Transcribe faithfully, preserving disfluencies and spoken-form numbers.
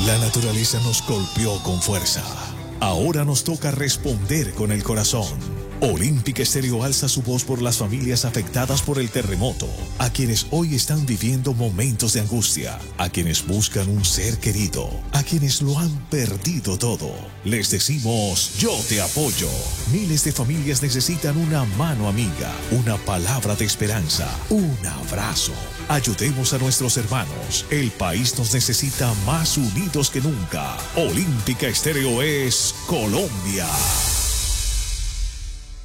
La naturaleza nos golpeó con fuerza. Ahora nos toca responder con el corazón. Olímpica Estéreo alza su voz por las familias afectadas por el terremoto, a quienes hoy están viviendo momentos de angustia, a quienes buscan un ser querido, a quienes lo han perdido todo. Les decimos, yo te apoyo. Miles de familias necesitan una mano amiga, una palabra de esperanza, un abrazo. Ayudemos a nuestros hermanos. El país nos necesita más unidos que nunca. Olímpica Estéreo es Colombia.